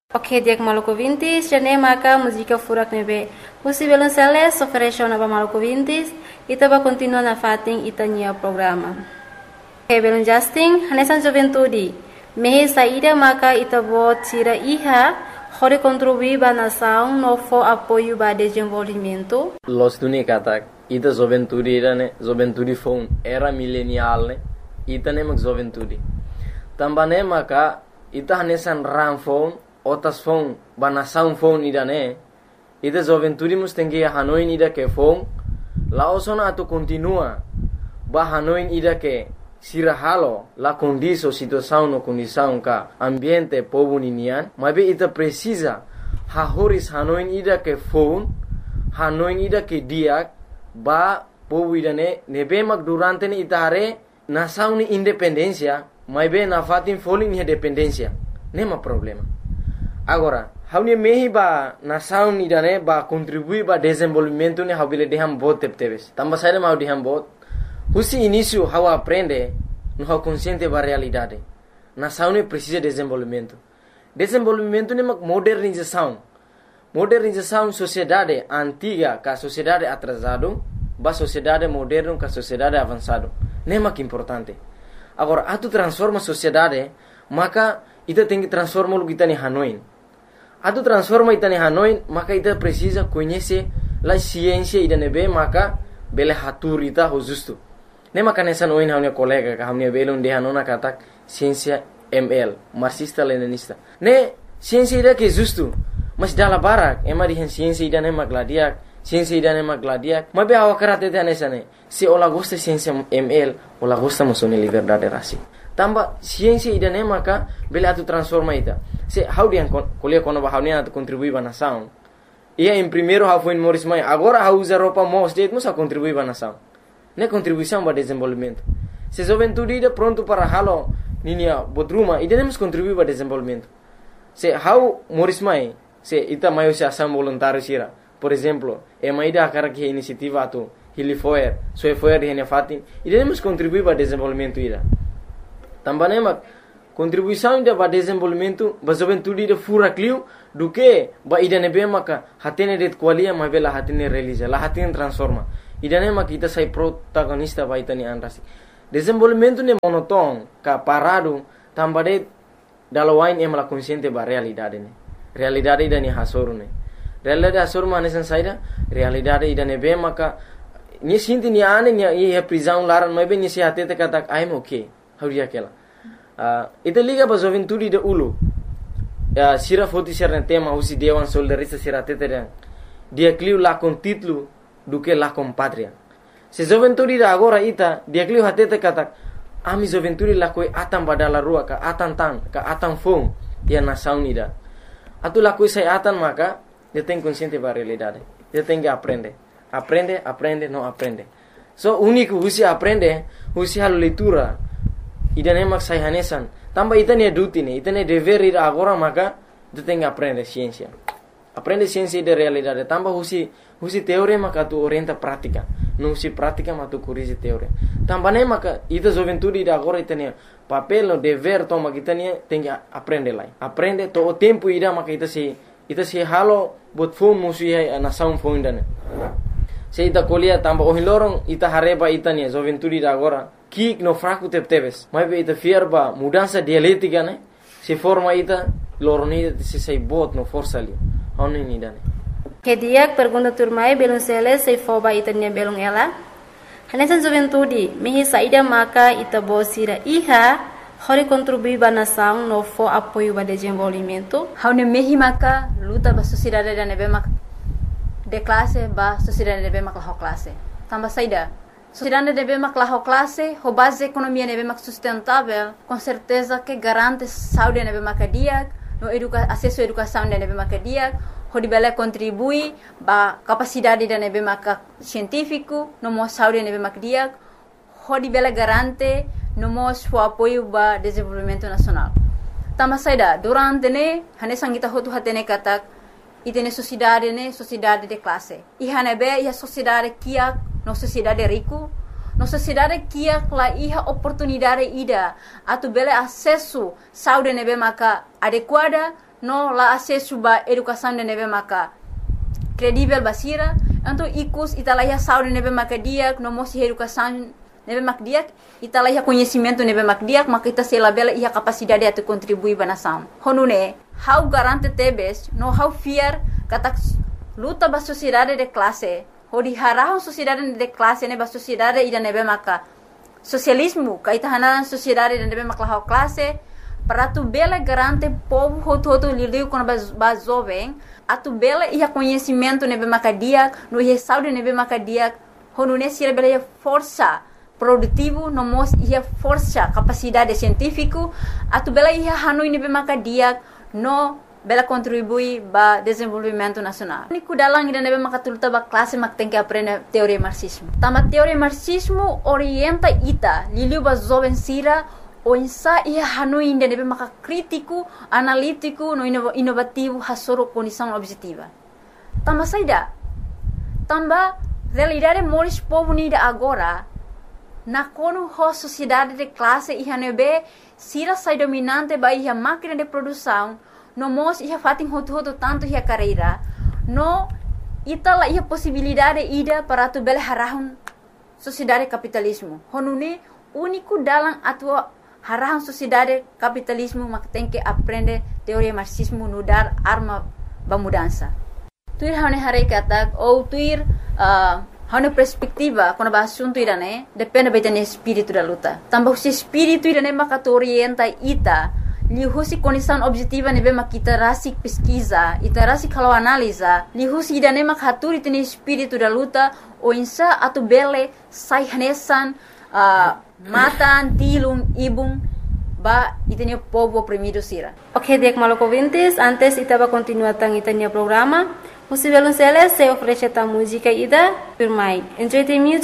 Ok, dia Maluku Vintis, jane maka música furak nebe. Husi belum seles, oferecio naba Maluku Vintis, ita ba continua na fating ita nia programa. Ok, belum Justin, hanesan juventudi. Mehe saída maka ita bo tira iha, hore contribuir ba nação no fo apoio ba desenvolvimento. Los tuni katak, ita juventudi irane, juventudi phone era milenial ne, ita ne mak juventudi. Tambane maka ita hanesan ram phone Otas phone, banasaun phone ida ne. Ida joventuri mus tengi hanoin ida ke phone. Laosona atu continua. Ba hanoin ida ke sirahalo la condiso situação no condição ka ambiente povo ninian. Mabe ita precisa hahoris hanoin ida ke phone. Hanoin ida ke diak. Ba povo ida ne. Nebe mak durante ne ita hare nasaun ni independencia. Mabe na fatin folin ni dependencia. Nema problema. Agora, haunia mehi ba nação ni dane ba contribui ba desenvolvimento ne haubile deham bot tepteves. Tamba saída mau deham bot. Husi início hau aprende no hau consciente ba realidade. Nação ne precisa desenvolvimento. Desenvolvimento ne mak modernização. Modernização sociedade antiga ka sociedade atrasado ba sociedade moderno ka sociedade avançado. Ne mak importante. Agora, atu transforma sociedade, maka ita tem que transformar o que está em Hanoi. Atu transforma ita em Hanoi, maka ita precisa conhecer a ciência ida nebe, maka bele hatur ita ho justo. Ne maka nessa noin hamnia colega ka hamnia belon de hanona katak ciência ML, marxista leninista. Ne ciência ida que justo, mas dala barak, ema di ciência ida ne magladiak, ciência ida ne magladiak. Mabe awa karate te nessa ne. Se ola gosta ciência ML, ola gosta mosone liberdade rasi. Tamba ciência ida ne maka bele atu transforma ita. Se how dia kuliah kono ba haunia atu contribui ba nação. Ia em primeiro how foi Morris Mai, agora how usa roupa mos de musa contribui ba nação. Ne contribuição ba desenvolvimento. Se juventude ida pronto para halo ninia bodruma ida nemos contribui ba desenvolvimento. Se how Morris Mai, se ita maio se ação voluntário sira. Por exemplo, e maida akara que iniciativa atu Hilifoer, Soefoer de fatin, ida nemos contribui ba desenvolvimento ida. Também mak contribuição ida ba desenvolvimento ba juventude ida fura clio do que ba ida nebe maka hatene det qualia ma bela hatene realiza la hatene transforma ida ne mak kita sai protagonista ba itani anrasi desenvolvimento ne monoton ka parado tambade dalawain em la consciente ba realidade ne realidade ida ni hasoru ne realidade hasoru mane san saida realidade ida nebe maka ni sinti ni ane ni e prisão laran ma be ni se hatete katak I'm okay hauria kela ita liga ba juventude de ulu sira foti serna tema usi dewan soldarista sira teteren dia clio la con título do que la com patria se juventude da agora ita dia clio hatete katak ami juventude la koi atam badala rua ka atan tan ka atan fom dia nação nida atu la koi sai atan maka dia tem consciente ba realidade dia tem que aprende não aprende so único usi aprende usi halo leitura ida ne mak sai hanesan tamba ita ne duty ne ita ne dever ida agora maka tu tem que aprender ciência de realidade tamba husi teoria maka tu orienta prática não husi prática mas tu corrige teoria tamba ne maka ita juventude ida agora ita ne papel no dever toma kita ne tem que aprender lá aprende to o tempo ida maka ita se halo bot fom musi a nação fom ida ne se ita colia tamba o hilorong ita hareba ita ne juventude ida agora kik no fraco tepteves mas ita fierba mudança dialética né se forma ita loroni se sei bot no força ali oni ni dane Que dia pergunta turmai belum seles se foba ita nia belum ela hanesan juventude mehi saída maka ita bosira iha hori contribui ba nação no fo apoio ba desenvolvimento haune mehi maka luta ba sociedade da nebe mak de classe ba sociedade nebe mak la classe tamba saída sociedade deve mak la classe ho base economia deve mak sustentável com certeza que garante saúde deve mak dia no acesso à educação deve mak dia ho dibele contribui ba capacidade deve mak científico no mo saúde deve mak dia ho dibele garante no mo o apoio ba desenvolvimento nacional tama saida durante ne hane sangita hotu hatene katak itene sociedade de classe ihane be ia sociedade kia no sociedade rico no sociedade kia la iha oportunidade ida atu bele acesso saúde nebe maka adequada no la acesso ba educação de neve maka credível basira, então ikus italaya saúde neve maka dia, no mosi educação neve mak dia, italaya conhecimento neve mak dia, maka ita sela bela ia capacidade de contribuir ba nação. Honune, how garante tebes, no how fear kata luta ba sociedade de classe, hodi harahon sociedade de classe ne ba sociedade ida neve maka socialismo, kaita hanan sociedade de neve maka how classe, para tu bela garante povo hoto lidiu com ba jovem, a tu bela ia conhecimento neve maka dia, no ia saúde neve maka dia, honune sira bela ia força produtivo, no mos ia força capacidade científico, a tu bela ia hanui nebe maka dia, no bela contribui ba desenvolvimento nacional. Niku dalang ida nebe maka tulta ba classe mak tem que aprender teoria marxismo. Tama teoria marxismo orienta ita, liliu ba jovem sira, o insa ia hanui ida nebe maka crítico, analítico, no inovativo, hasoro condição objetiva. Tama saida, tamba realidade moris povo nida agora, na kono ho sociedade de classe iha nebe sira sai dominante ba iha máquina de produção no mos iha fatin hotu tanto iha carreira no itala iha possibilidade ida para tu bele harahun sociedade capitalismo honune único dalam atua harahun sociedade capitalismo mak tem que aprender teoria marxismo no dar arma ba mudança tuir hane hare kata ou tuir hana perspectiva quando ba assunto irane depende ba tene espírito da luta tambah se espírito irane maka tu orienta ita li husi condição objetiva nebe makita rasik pesquisa ita rasik kalau analisa li husi idane mak haturi tene espírito da luta o insa atu bele sai hanesan matan tilum ibung ba itene povo oprimido sira. Ok, dek Maluco ouvintes, antes itaba continuar tang itania programa. Você vai se oferecer a música ida, por mais. Enjoy the music.